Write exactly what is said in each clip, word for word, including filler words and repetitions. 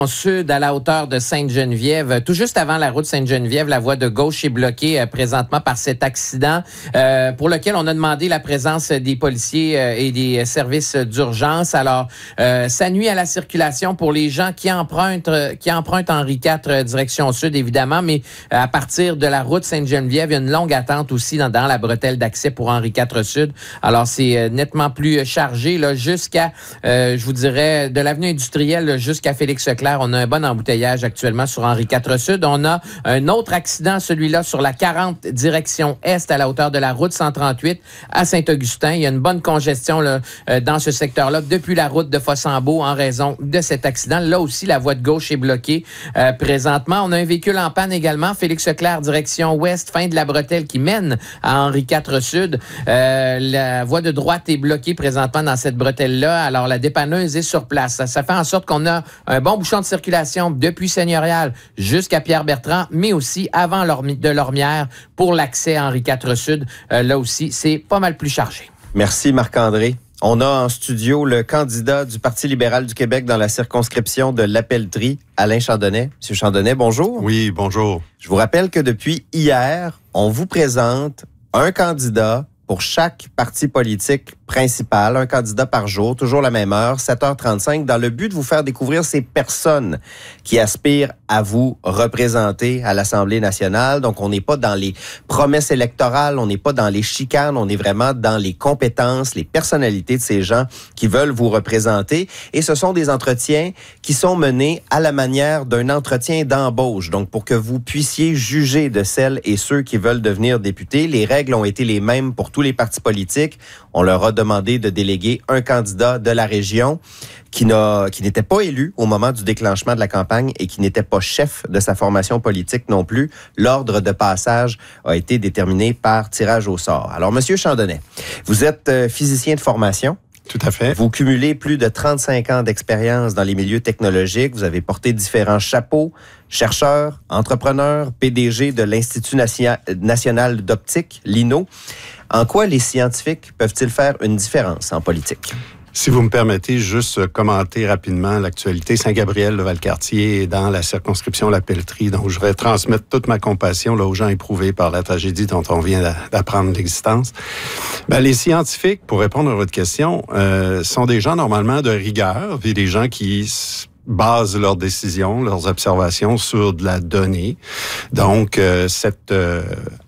Sud à la hauteur de Sainte-Geneviève, tout juste avant la route Sainte-Geneviève, la voie de gauche est bloquée euh, présentement par cet accident euh, pour lequel on a demandé la présence des policiers euh, et des services d'urgence. Alors, euh, ça nuit à la circulation pour les gens qui empruntent euh, qui empruntent Henri quatre euh, direction sud, évidemment, mais euh, à partir de la route Sainte-Geneviève, il y a une longue attente aussi dans, dans la bretelle d'accès pour Henri quatre sud. Alors, c'est euh, nettement plus chargé là jusqu'à, euh, je vous dirais, de l'avenue industrielle là, jusqu'à Félix-Leclerc. On a un bon embouteillage actuellement sur Henri quatre sud. On a un autre accident, celui-là sur la quarante direction est à la hauteur de la route cent trente-huit à Saint-Augustin. Il y a une bonne congestion là, euh, dans ce secteur-là depuis la route de Fossambeau en raison de cet accident. Là aussi, la voie de gauche est bloquée euh, présentement. On a un véhicule en panne également. Félix-Leclerc direction ouest, fin de la bretelle qui mène à Henri quatre sud. Euh, la voie de droite est bloquée présentement dans cette bretelle-là. Alors, la dépanneuse est sur place. Ça, ça fait en sorte qu'on a un bon bouchon de circulation depuis Seigneurial jusqu'à Pierre-Bertrand, mais aussi avant de Lormière pour l'accès à Henri quatre sud. Euh, là aussi, c'est pas mal plus chargé. Merci Marc-André. On a en studio le candidat du Parti libéral du Québec dans la circonscription de Lapelleterie, Alain Chandonnet. Monsieur Chandonnet, bonjour. Oui, bonjour. Je vous rappelle que depuis hier, on vous présente un candidat pour chaque parti politique principal, un candidat par jour, toujours la même heure, sept heures trente-cinq, dans le but de vous faire découvrir ces personnes qui aspirent à vous représenter à l'Assemblée nationale. Donc, on n'est pas dans les promesses électorales, on n'est pas dans les chicanes, on est vraiment dans les compétences, les personnalités de ces gens qui veulent vous représenter. Et ce sont des entretiens qui sont menés à la manière d'un entretien d'embauche. Donc, pour que vous puissiez juger de celles et ceux qui veulent devenir députés, les règles ont été les mêmes pour tous les partis politiques. On leur a demandé de déléguer un candidat de la région qui n'a, qui n'était pas élu au moment du déclenchement de la campagne et qui n'était pas chef de sa formation politique non plus. L'ordre de passage a été déterminé par tirage au sort. Alors, Monsieur Chandonnet, vous êtes euh, physicien de formation. Tout à fait. Vous cumulez plus de trente-cinq ans d'expérience dans les milieux technologiques. Vous avez porté différents chapeaux, chercheur, entrepreneur, P D G de l'Institut national d'optique, l'I N O. En quoi les scientifiques peuvent-ils faire une différence en politique? Si vous me permettez, juste commenter rapidement l'actualité. Saint-Gabriel de Valcartier est dans la circonscription Lapelleterie, donc je voudrais transmettre toute ma compassion là, aux gens éprouvés par la tragédie dont on vient d'apprendre l'existence. Ben, les scientifiques, pour répondre à votre question, euh, sont des gens normalement de rigueur, puis des gens qui basent leurs décisions, leurs observations sur de la donnée. Donc, euh, cette... Euh,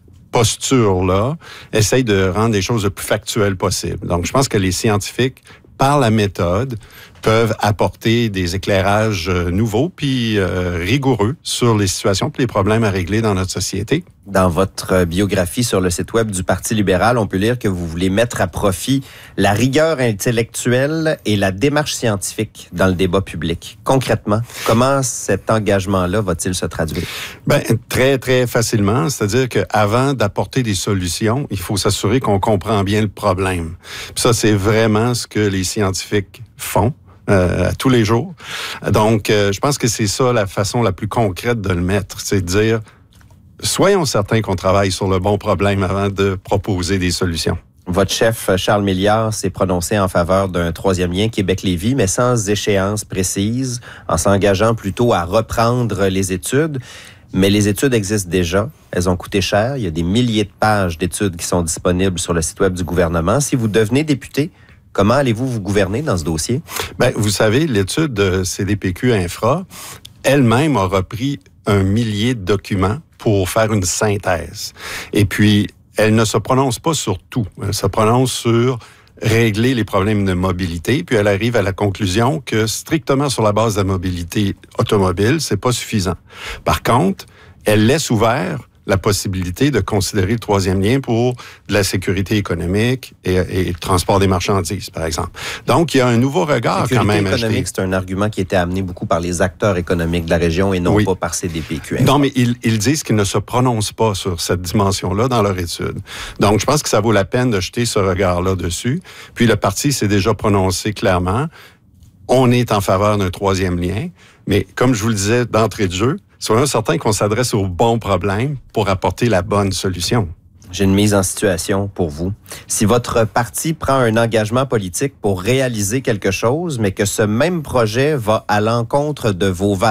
posture-là, essaye de rendre les choses le plus factuelles possible. Donc, je pense que les scientifiques, par la méthode, peuvent apporter des éclairages nouveaux puis euh, rigoureux sur les situations et les problèmes à régler dans notre société. Dans votre biographie sur le site web du Parti libéral, on peut lire que vous voulez mettre à profit la rigueur intellectuelle et la démarche scientifique dans le débat public. Concrètement, comment cet engagement-là va-t-il se traduire? Ben, très, très facilement. C'est-à-dire qu'avant d'apporter des solutions, il faut s'assurer qu'on comprend bien le problème. Puis ça, c'est vraiment ce que les scientifiques font. Euh, à tous les jours. Donc, euh, je pense que c'est ça la façon la plus concrète de le mettre, c'est de dire, soyons certains qu'on travaille sur le bon problème avant de proposer des solutions. Votre chef, Charles Milliard, s'est prononcé en faveur d'un troisième lien Québec-Lévis, mais sans échéance précise, en s'engageant plutôt à reprendre les études. Mais les études existent déjà. Elles ont coûté cher. Il y a des milliers de pages d'études qui sont disponibles sur le site web du gouvernement. Si vous devenez député, comment allez-vous vous gouverner dans ce dossier? Ben, vous savez, l'étude de C D P Q Infra, elle-même a repris un millier de documents pour faire une synthèse. Et puis, elle ne se prononce pas sur tout. Elle se prononce sur régler les problèmes de mobilité, puis elle arrive à la conclusion que strictement sur la base de la mobilité automobile, c'est pas suffisant. Par contre, elle laisse ouvert la possibilité de considérer le troisième lien pour de la sécurité économique et, et le transport des marchandises, par exemple. Donc, il y a un nouveau regard sécurité quand même. Sécurité économique, c'est un argument qui était amené beaucoup par les acteurs économiques de la région et non oui. pas par C D P Q. Non, mais ils, ils disent qu'ils ne se prononcent pas sur cette dimension-là dans leur étude. Donc, je pense que ça vaut la peine de jeter ce regard-là dessus. Puis, le parti s'est déjà prononcé clairement. On est en faveur d'un troisième lien, mais comme je vous le disais d'entrée de jeu, soyons certains qu'on s'adresse au bon problème pour apporter la bonne solution. J'ai une mise en situation pour vous. Si votre parti prend un engagement politique pour réaliser quelque chose, mais que ce même projet va à l'encontre de vos valeurs,